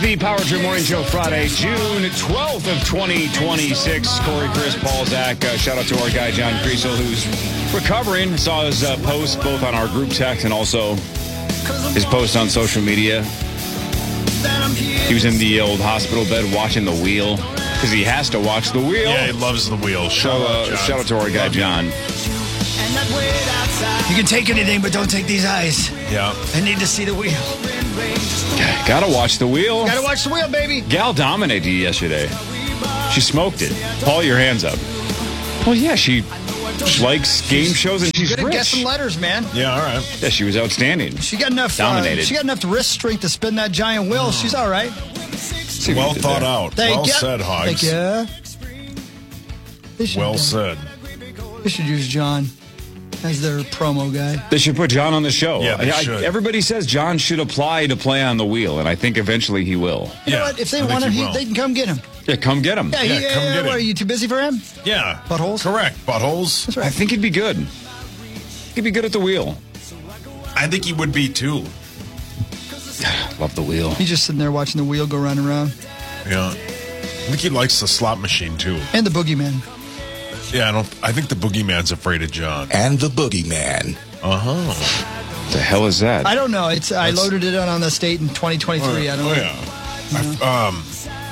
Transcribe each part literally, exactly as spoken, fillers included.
the Power Trip Morning Show, Friday, June twelfth of twenty twenty-six. Corey, Chris, Paul, Zach. Uh, shout out to our guy, John Creasel, who's recovering. Saw his uh, post both on our group text and also his post on social media. He was in the old hospital bed watching The Wheel because he has to watch The Wheel. Yeah, he loves The Wheel. Shout, so, uh, out, John. shout out to our guy, John. You can take anything, but don't take these eyes. Yeah. I need to see The Wheel. Gotta watch The Wheel. Gotta watch The Wheel, baby. Gal dominated you yesterday. She smoked it. Paul, your hands up. Well, yeah, she, she likes game shows and she's, she's good rich. at guessing letters, man. Yeah, all right. Yeah, she was outstanding. She got enough. Dominated. Uh, she got enough wrist strength to spin that giant wheel. Mm. She's all right. Well thought there. out. Thank well you. said, Hogs. Thank you. Well said. They should use John as their promo guy. They should put John on the show. Yeah, they I, should. Everybody says John should apply to play on The Wheel, and I think eventually he will. You yeah, know what? If they I want him, he he, they can come get him. Yeah, come get him. Yeah, Yeah, he, come uh, get what, him. Are you too busy for him? Yeah. Buttholes? Correct. Buttholes. That's right. I think he'd be good. He'd be good at The Wheel. I think he would be, too. Love The Wheel. He's just sitting there watching the wheel go round and round. Yeah. I think he likes the slot machine, too. And the boogeyman. Yeah, I don't. I think the boogeyman's afraid of John. And the boogeyman. Uh-huh. The hell is that? I don't know. It's I That's- loaded it on, on the state in twenty twenty-three. Oh, I don't oh, know. yeah. I, um,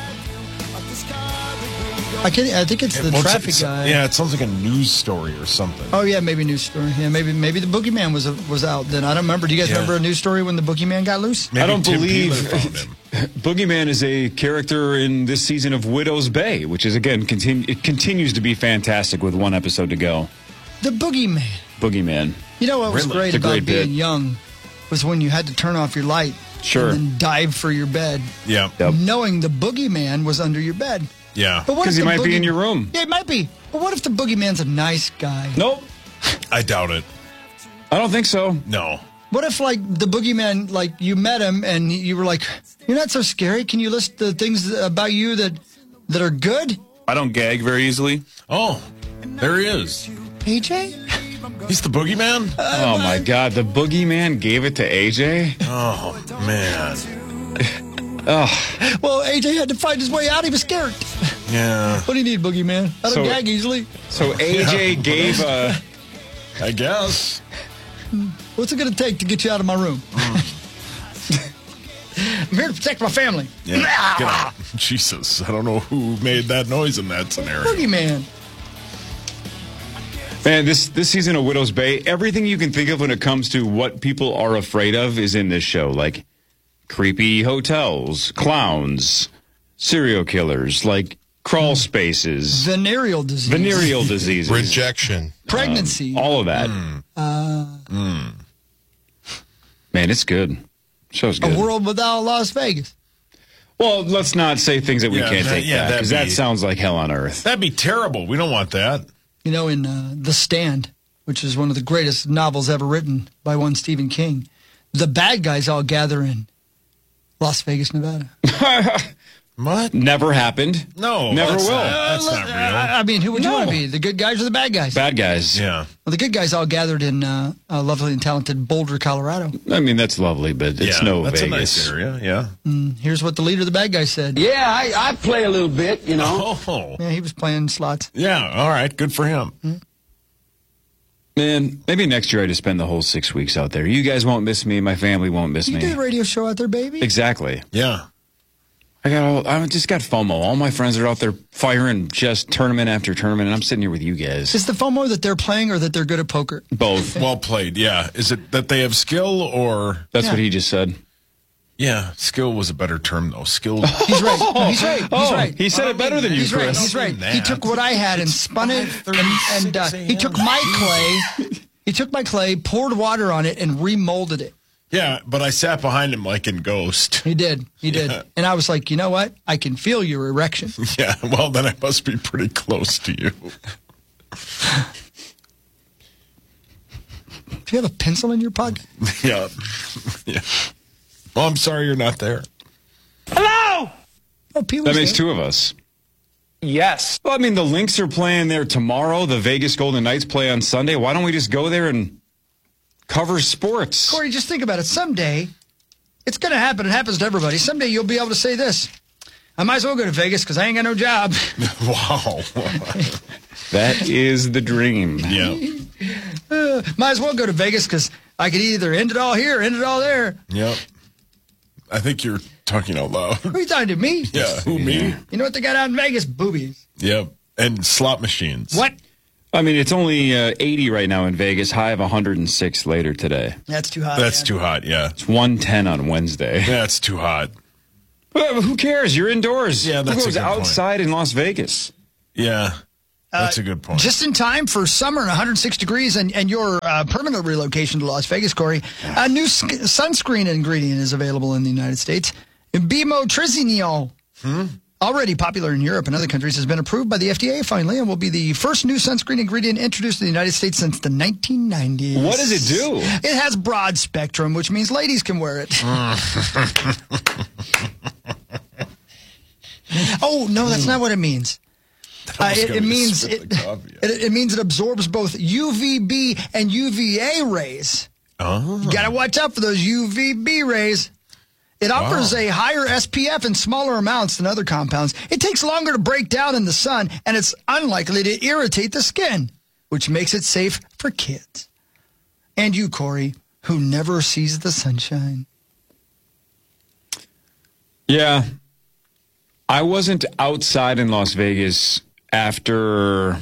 I, can, I think it's the what's- traffic it's- guy. Yeah, it sounds like a news story or something. Oh yeah, maybe news story. Yeah, maybe maybe the boogeyman was was out then. I don't remember. Do you guys Yeah. remember a news story when the boogeyman got loose? Maybe I don't Tim believe Peeler found him. Boogeyman is a character in this season of Widow's Bay, which is, again, continu- it continues to be fantastic with one episode to go. The boogeyman. Boogeyman. You know what was Really? great It's a about great being bit. young was when you had to turn off your light. Sure. And then dive for your bed, Yeah. Yep. knowing the boogeyman was under your bed. Yeah. But what Because if he the might be boogie- in your room. Yeah, it might be. But what if the boogeyman's a nice guy? Nope. I doubt it. I don't think so. No. What if, like, the boogeyman, like, you met him and you were like, you're not so scary. Can you list the things about you that that are good? I don't gag very easily. Oh, there he is. A J? He's the boogeyman? Oh, my God. The Boogeyman gave it to A J? Oh, man. Well, A J had to find his way out. He was scared. Yeah, What do you need, boogeyman? I don't So- gag easily. So A J gave a... I guess. What's it going to take to get you out of my room? I'm here to protect my family. Yeah. Get out. Jesus, I don't know who made that noise in that scenario. Boogeyman. Man, this, this season of Widow's Bay, everything you can think of when it comes to what people are afraid of is in this show. Like creepy hotels, clowns, serial killers, like crawl spaces, Venereal disease. venereal diseases, Rejection. Pregnancy. all of that. Man, it's good. Show's a good. world without Las Vegas. Well, let's not say things that we Yeah, can't that- take yeah, back, that'd because that be- sounds like hell on earth. That'd be terrible. We don't want that. You know, in uh, The Stand, which is one of the greatest novels ever written by one Stephen King, the bad guys all gather in Las Vegas, Nevada. What? Never happened. No, Never that's will. Not, that's not real. I mean, who would you No. want to be? The good guys or the bad guys? Bad guys. Yeah. Well, the good guys all gathered in uh, uh, lovely and talented Boulder, Colorado. I mean, that's lovely, but it's yeah, no that's Vegas. a nice area. Yeah. And here's what the leader of the bad guys said. Yeah, I, I play a little bit, you know. Oh. Yeah, he was playing slots. Yeah. All right. Good for him. Man, maybe next year I just spend the whole six weeks out there. You guys won't miss me. My family won't miss You me. do the radio show out there, baby. Exactly. Yeah. I got all. I just got FOMO. All my friends are out there firing just tournament after tournament, and I'm sitting here with you guys. Is the FOMO that they're playing or that they're good at poker? Both. Well played. Yeah. Is it that they have skill or? That's Yeah. what he just said. Yeah. Skill was a better term though. Skill. He's right. No, he's right. He's Oh, right. he said it better than you, He's right. Chris. He's right. that. He took what I had and spun it, and, and uh, he took my clay. He took my clay, poured water on it, and remolded it. Yeah, but I sat behind him like in Ghost. He did. He did. Yeah. And I was like, you know what? I can feel your erection. Yeah. Well, then I must be pretty close to you. Do you have a pencil in your pocket? Yeah. Yeah. Well, I'm sorry you're not there. Hello! Oh, Pee That makes two of us. Yes. Well, I mean, the Lynx are playing there tomorrow. The Vegas Golden Knights play on Sunday. Why don't we just go there and cover sports? Corey, just think about it. Someday, It's going to happen. It happens to everybody. Someday you'll be able to say this. I might as well go to Vegas because I ain't got no job. Wow. That is the dream. Yeah. Uh, might as well go to Vegas because I could either end it all here or end it all there. Yep. I think you're talking out loud. Who are you talking to, me? Yeah, who, me? You know what they got out in Vegas? Boobies. Yep. And slot machines. What? I mean, it's only uh, eighty right now in Vegas. High of one hundred six later today. That's too hot. That's man. too hot, yeah. It's one ten on Wednesday. That's too hot. Well, who cares? You're indoors. Yeah, that's Who a goes good point. outside in Las Vegas? Yeah. That's Uh, a good point. Just in time for summer and one hundred six degrees and, and your uh, permanent relocation to Las Vegas, Corey. A new sk- sunscreen ingredient is available in the United States. Bimotrizinol. Hmm? Already popular in Europe and other countries, has been approved by the F D A finally and will be the first new sunscreen ingredient introduced in the United States since the nineteen nineties. What does it do? It has broad spectrum, which means ladies can wear it. Oh, no, that's not what it means. Uh, almost it, got it me to means spit it, the coffee out. it, it means it absorbs both U V B and U V A rays. Oh. You got to watch out for those U V B rays. It offers Wow. a higher S P F in smaller amounts than other compounds. It takes longer to break down in the sun, and it's unlikely to irritate the skin, which makes it safe for kids. And you, Corey, who never sees the sunshine. Yeah. I wasn't outside in Las Vegas after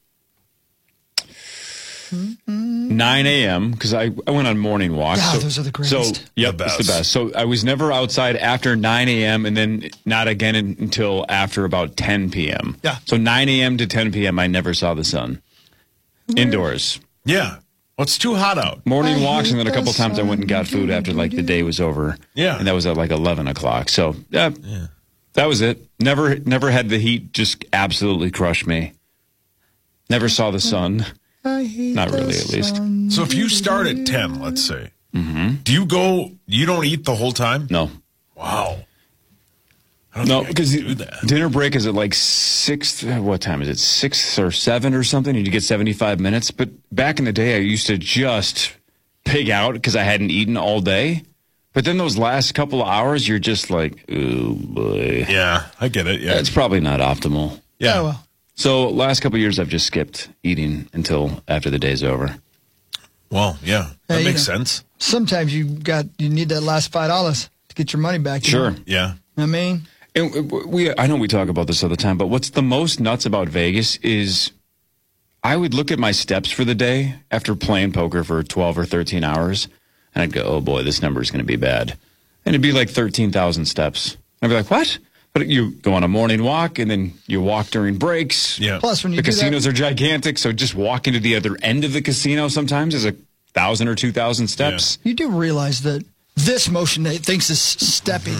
nine a.m. because I, I went on morning walks. Yeah, so, those are the So, greatest. yep, The it's the best. best. So I was never outside after nine a.m. and then not again in, until after about ten p.m. Yeah. So nine a.m. to ten p.m. I never saw the sun. Indoors. Yeah. Well, it's too hot out. Morning I walks, and hate then a couple the times I went and got sun. food after like the day was over. Yeah. And that was at like eleven o'clock. So, yeah. Yeah. That was it. Never, never had the heat just absolutely crush me. Never saw the sun. I hate Not the really, at least. sun. So if you start at ten, let's say, do you go, you don't eat the whole time? No, Wow. I don't no, think I because could do that. dinner break is at like six. What time is it? Six or seven or something. And you get seventy-five minutes. But back in the day, I used to just pig out because I hadn't eaten all day. But then those last couple of hours, you're just like, oh boy. Yeah, I get it. Yeah. It's probably not optimal. yeah. Oh, well. So last couple of years, I've just skipped eating until after the day's over. Well, yeah. That Hey, you makes know. sense. Sometimes you got you need that last five dollars to get your money back. you Sure. know? Yeah. I mean, And we, I know we talk about this all the time, but what's the most nuts about Vegas is I would look at my steps for the day after playing poker for twelve or thirteen hours, and I'd go, oh boy, this number is going to be bad. And it'd be like thirteen thousand steps. I'd be like, what? But you go on a morning walk, and then you walk during breaks. Yeah. plus when you The do casinos that, are gigantic, so just walking to the other end of the casino sometimes is a thousand or two thousand steps. you do realize that this motion that it thinks is stepping.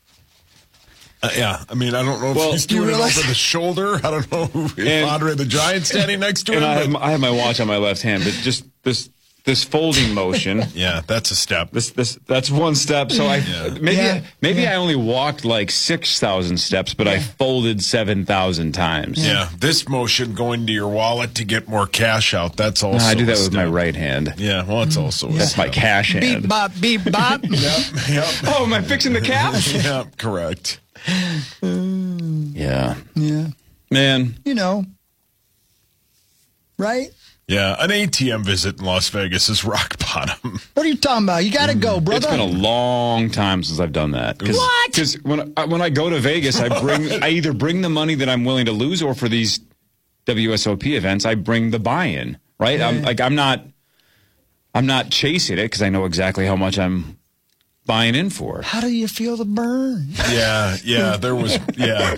Uh, yeah. I mean, I don't know if Well, he's do you doing it realize- over the shoulder. I don't know if And- Andre the Giant standing next to him. And I but- have, my- I have my watch on my left hand, but just this this folding motion. yeah, that's a step. This this that's one step. So I maybe Yeah. maybe Yeah. I only walked like six thousand steps, but I folded seven thousand times. Yeah, this motion going to your wallet to get more cash out. That's also. No, I do that a with my step. right hand. Yeah, well, it's also. a That's my step. cash Beep hand. bop, beep bop. Yep. Yep. Oh, am I fixing the cap? Yep. Correct. Yeah, Yeah, man. you know, right? Yeah, an A T M visit in Las Vegas is rock bottom. What are you talking about? You got to go, brother. It's been a long time since I've done that. Cause, What? Because when I, when I go to Vegas, I bring I either bring the money that I'm willing to lose, or for these W S O P events, I bring the buy-in. Right? I'm like I'm not I'm not chasing it because I know exactly how much I'm buying in for. How do you feel the burn? Yeah, yeah, there was, yeah.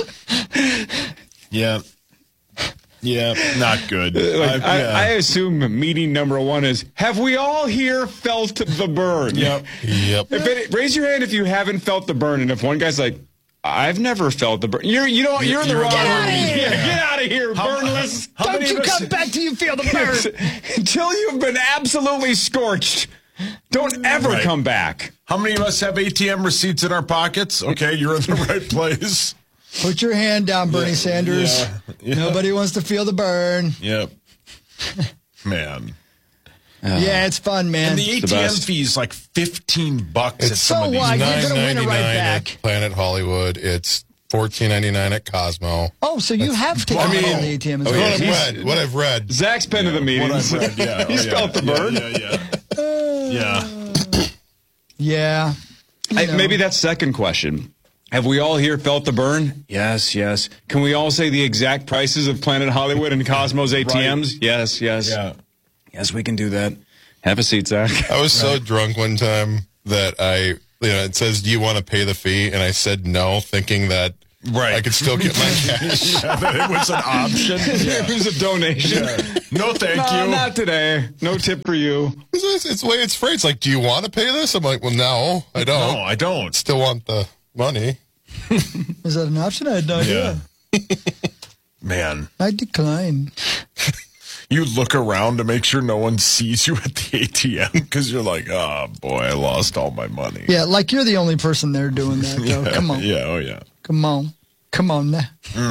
Yeah. Yeah, not good. Like, I- I, yeah. I assume meeting number one is, have we all here felt the burn? Yep. Yep. If it, raise your hand if you haven't felt the burn, and if one guy's like, I've never felt the burn. You're you don't you're the You're wrong. the Get wrong- outta here. Yeah, get out of here, How- burnless. how Don't many you of us- come back till you feel the burn. Until you've been absolutely scorched, don't ever Right. come back. How many of us have A T M receipts in our pockets? Okay, you're in the right place. Put your hand down, Bernie Yeah, Sanders. yeah, yeah. Nobody wants to feel the burn. Yep. Man. Yeah, it's fun, man. And the A the T M best. fee is like fifteen bucks at some so of these. what? You're nine gonna win it right ninety-nine back. at Planet Hollywood. It's fourteen ninety-nine at Cosmo. Oh, so you have taken I mean- money on the A T M as Oh, well. what I've he's- read. What I've read. Zach's been to the What meetings. I've read, yeah. He's oh, yeah. felt the Yeah, burn. Yeah, yeah. yeah. Yeah. I, know. maybe that's second question. Have we all here felt the burn? Yes, yes. Can we all say the exact prices of Planet Hollywood and Cosmos A T Ms? Yes, yes. Yeah. Yes, we can do that. Have a seat, Zach. I was so drunk one time that I, you know, it says, do you want to pay the fee? And I said no, thinking that Right. I could still get my cash. Yeah, that it was an option. It was a donation. No, thank No, you. not today. No tip for you. It's, it's the way it's phrased. Like, do you want to pay this? I'm like, well, no, I don't. No, I don't. Still want the money. Is that an option? I had no idea. Man, I decline. you look around to make sure no one sees you at the A T M because you're like, oh, boy, I lost all my money. Yeah, like you're the only person there doing that, though. Come on. Yeah, oh, yeah. Come on. Come on now.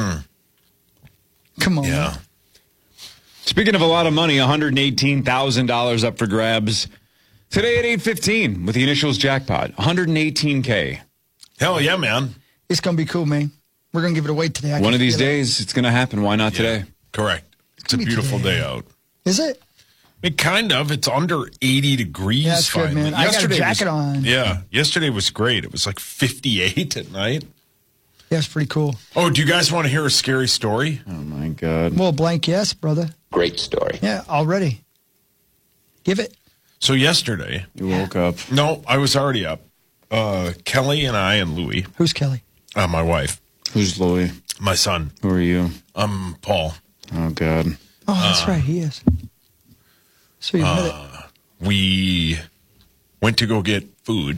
Come on. Yeah. Speaking of a lot of money, one hundred eighteen thousand dollars up for grabs today at eight fifteen with the initials jackpot. one hundred eighteen K. Hell yeah, man. It's going to be cool, man. We're going to give it away today. I One can of these feel it. days, it's going to happen. Why not today? Correct. It's a me beautiful today. day out. Is it? I mean, kind of. It's under eighty degrees. Yeah, it's good, finally. man. I got a Yesterday jacket was, on. Yeah. Yesterday was great. It was like fifty-eight at night. Yeah, it's pretty cool. Oh, do you guys want to hear a scary story? Oh, my God. Well, blank yes, brother. Great story. Yeah, already. Give it. So yesterday, You woke up. no, I was already up. Uh, Kelly and I and Louie, Who's Kelly? uh, my wife, Who's Louie? my son, Who are you? um, Paul. Oh, God. Oh, that's right. He is. So you met it. We went to go get food.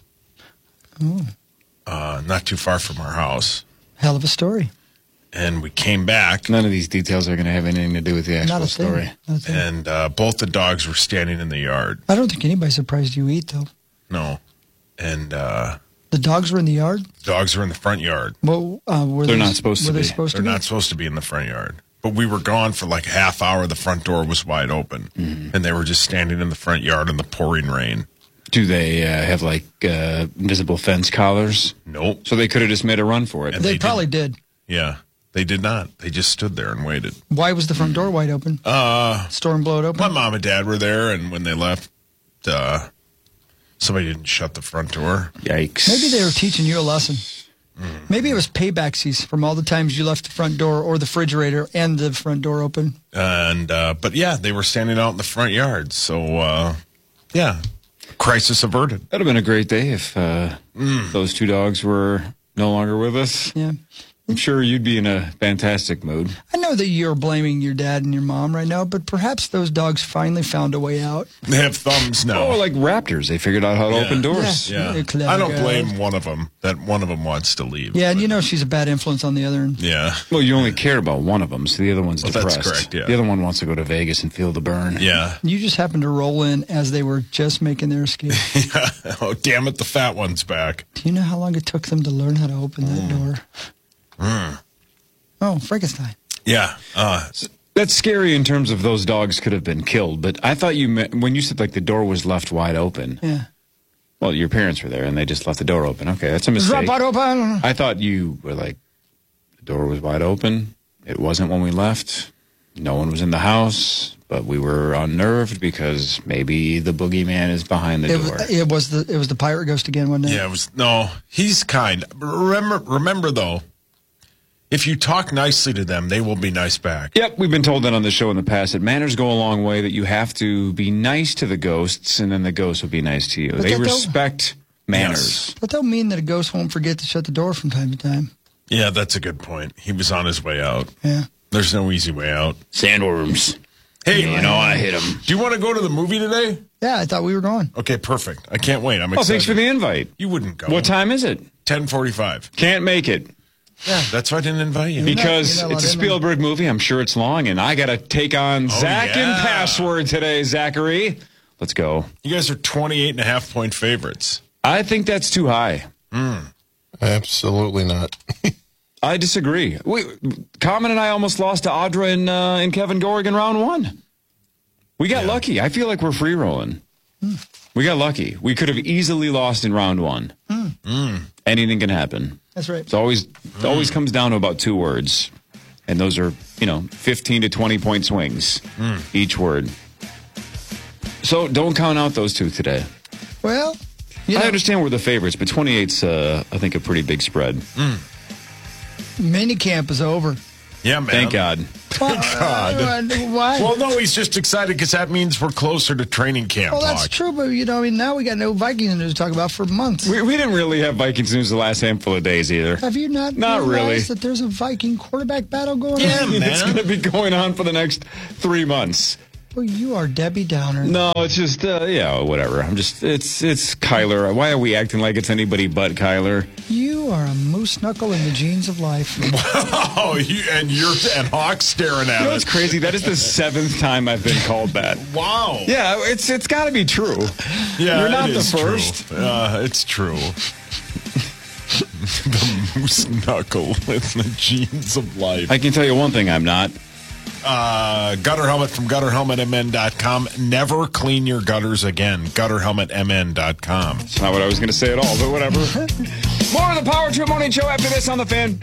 Uh, not too far from our house, Hell of a story. and we came back, None of these details are going to have anything to do with the Not actual a thing. story. Not a thing. and uh, both the dogs were standing in the yard. I don't think anybody's surprised you eat, though. No, and uh, The dogs were in the yard? dogs were in the front yard. Well, uh, were They're they, not supposed were to they be. supposed They're to be? not supposed to be in the front yard. But we were gone for like a half hour. The front door was wide open, and they were just standing in the front yard in the pouring rain. Do they uh, have, like, uh, invisible fence collars? Nope. So they could have just made a run for it. And They, they probably did. Yeah, they did not. They just stood there and waited. Why was the front door wide open? Uh, Storm blow it open? my mom and dad were there, and when they left, uh, somebody didn't shut the front door. Yikes. Maybe they were teaching you a lesson. Maybe it was payback seas from all the times you left the front door or the refrigerator and the front door open. And uh, but yeah, they were standing out in the front yard. So uh, yeah, crisis averted. That would have been a great day if uh, those two dogs were no longer with us. Yeah. I'm sure you'd be in a fantastic mood. I know that you're blaming your dad and your mom right now, but perhaps those dogs finally found a way out. They have thumbs now. Oh, like raptors. They figured out how to Yeah. open doors. Yeah. yeah, You're clever I don't guys. blame one of them. That one of them wants to leave. Yeah, and you know she's a bad influence on the other end. Yeah, Well, you only care about one of them, so the other one's Well, that's depressed. correct, yeah. The other one wants to go to Vegas and feel the burn. yeah. You just happened to roll in as they were just making their escape. Oh, damn it! The fat one's back. Do you know how long it took them to learn how to open that door? Mm. Oh, Frankenstein. Yeah. Uh, That's scary in terms of those dogs could have been killed, but I thought you meant, when you said like the door was left wide open, Yeah. well, your parents were there and they just left the door open. Okay, that's a Drop mistake. out open. I thought you were like, the door was wide open. It wasn't when we left. No one was in the house, but we were unnerved because maybe the boogeyman is behind the It door. was, it was the it was the pirate ghost again, wasn't it? yeah. It was no. He's kind. Remember. Remember though. If you talk nicely to them, they will be nice back. Yep, we've been told that on the show in the past that manners go a long way, that you have to be nice to the ghosts, and then the ghosts will be nice to you. But They that don't- respect manners. But that don't mean that a ghost won't forget to shut the door from time to time. Yeah, that's a good point. He was on his way out. Yeah. There's no easy way out. Sandworms. Hey, You know, I hit them. do you want to go to the movie today? Yeah, I thought we were going. Okay, perfect. I can't wait. I'm Oh, excited. thanks for the invite. You wouldn't go. What time is it? ten forty-five. Can't make it. Yeah, that's why I didn't invite you. not- Because you're not it's a allowed in there. Spielberg movie. I'm sure it's long, and I got to take on Zach yeah. and Password today, Zachary. Let's go. You guys are twenty-eight and a half point favorites. I think that's too high. Absolutely not. I disagree. We, Common and I almost lost to Audra and, uh, and Kevin Gorg in round one. We got yeah. lucky. I feel like we're free rolling. Mm. We got lucky. We could have easily lost in round one. Mm. Mm. Anything can happen. That's right. It's always it always comes down to about two words, and those are you know fifteen to twenty point swings mm. each word. So don't count out those two today. Well, you know, I understand we're the favorites, but twenty-eight's uh, I think a pretty big spread. Mm. Minicamp is over. Yeah, man. Thank God. Thank God. Uh, why? Well, no, he's just excited because that means we're closer to training camp. Well, that's Hawk. true, but you know, I mean, now we got no Vikings news to talk about for months. We, we didn't really have Vikings news the last handful of days either. Have you not? Not really. That there's a Viking quarterback battle going yeah, on. Yeah, man. It's going to be going on for the next three months. Well, you are Debbie Downer. No, it's just uh, yeah, whatever. I'm just it's it's Kyler. Why are we acting like it's anybody but Kyler? You are a moose knuckle in the genes of life. Wow, you, and you're and Hawk staring at you know, us. It's crazy. That is the seventh time I've been called that. Wow. Yeah, it's it's got to be true. Yeah, you're not it the is first. True. Uh, it's true. The moose knuckle in the genes of life. I can tell you one thing. I'm not. Uh, gutter helmet from gutter helmet m n dot com. Never clean your gutters again. gutter helmet m n dot com. That's not what I was going to say at all, but whatever. More of the Power Trip Morning Show after this on The Fan.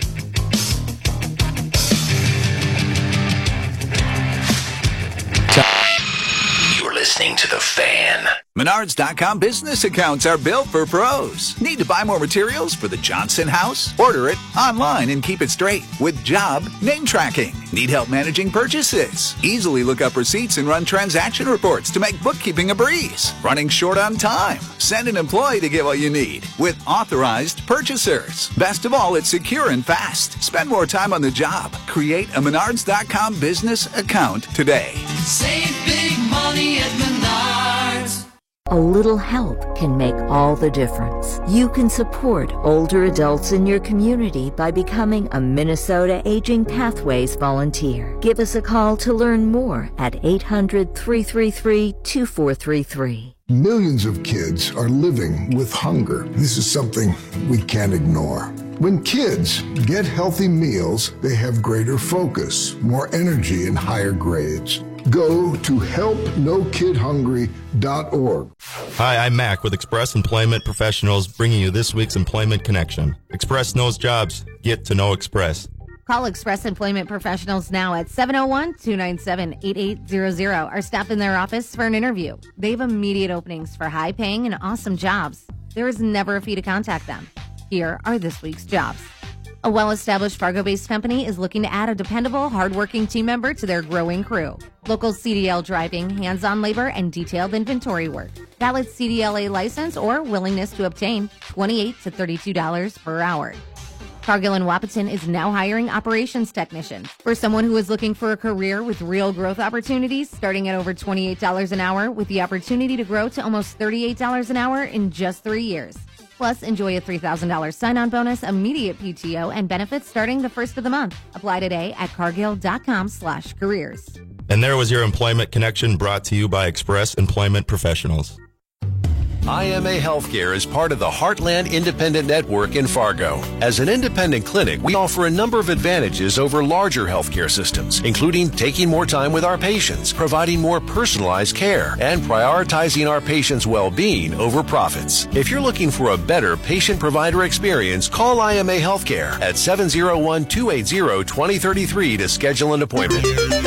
You're listening to The Fan. Menards dot com business accounts are built for pros. Need to buy more materials for the Johnson house? Order it online and keep it straight with job name tracking. Need help managing purchases? Easily look up receipts and run transaction reports to make bookkeeping a breeze. Running short on time? Send an employee to get what you need with authorized purchasers. Best of all, it's secure and fast. Spend more time on the job. Create a Menards dot com business account today. Save big money at Menards. A little help can make all the difference. You can support older adults in your community by becoming a Minnesota Aging Pathways volunteer. Give us a call to learn more at eight hundred, three three three, two four three three. Millions of kids are living with hunger. This is something we can't ignore. When kids get healthy meals, they have greater focus, more energy, and higher grades. Go to help no kid hungry dot org. Hi, I'm Mac with Express Employment Professionals, bringing you this week's Employment Connection. Express knows jobs. Get to know Express. Call Express Employment Professionals now at seven oh one, two nine seven, eight eight zero zero or stop in their office for an interview. They have immediate openings for high-paying and awesome jobs. There is never a fee to contact them. Here are this week's jobs. A well-established Fargo-based company is looking to add a dependable, hardworking team member to their growing crew. Local C D L driving, hands-on labor, and detailed inventory work. Valid C D L A license or willingness to obtain, twenty-eight to thirty-two dollars per hour. Cargill and Wahpeton is now hiring operations technicians. For someone who is looking for a career with real growth opportunities, starting at over twenty-eight dollars an hour with the opportunity to grow to almost thirty-eight dollars an hour in just three years. Plus, enjoy a three thousand dollars sign-on bonus, immediate P T O, and benefits starting the first of the month. Apply today at cargill.com slash careers. And there was your Employment Connection brought to you by Express Employment Professionals. I M A Healthcare is part of the Heartland Independent Network in Fargo. As an independent clinic, we offer a number of advantages over larger healthcare systems, including taking more time with our patients, providing more personalized care, and prioritizing our patients' well-being over profits. If you're looking for a better patient-provider experience, call I M A Healthcare at seven oh one, two eight zero, two oh three three to schedule an appointment.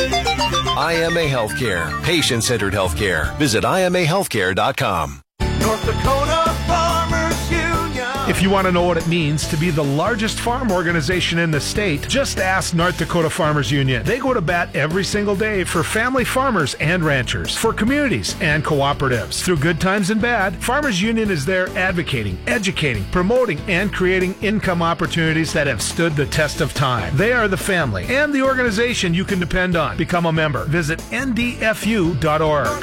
I M A Healthcare, patient-centered healthcare. Visit I M A healthcare dot com. North Dakota Farmers Union. If you want to know what it means to be the largest farm organization in the state, just ask North Dakota Farmers Union. They go to bat every single day for family farmers and ranchers, for communities and cooperatives. Through good times and bad, Farmers Union is there advocating, educating, promoting, and creating income opportunities that have stood the test of time. They are the family and the organization you can depend on. Become a member. Visit N D F U dot org.